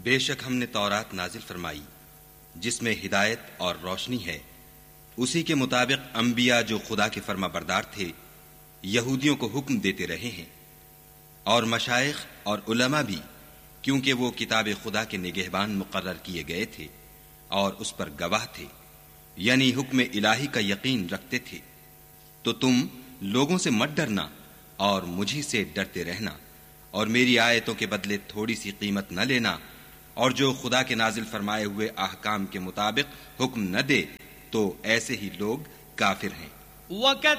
बेशक हमने तौरात नाजिल फरमाई जिसमें हिदायत और रोशनी है। उसी के मुताबिक अंबिया जो खुदा के फर्मा बरदार थे यहूदियों को हुक्म देते रहे हैं, और मशाइख और उलमा भी, क्योंकि वो किताब खुदा के निगहबान मुकर्रर किए गए थे और उस पर गवाह थे, यानी हुक्म इलाही का यकीन रखते थे। तो तुम लोगों से मत डरना और मुझी से डरते रहना, और मेरी आयतों के बदले थोड़ी सी कीमत न लेना, और जो खुदा के नाजिल फरमाए हुए अहकाम के मुताबिक हुक्म न दे तो ऐसे ही लोग काफिर हैं।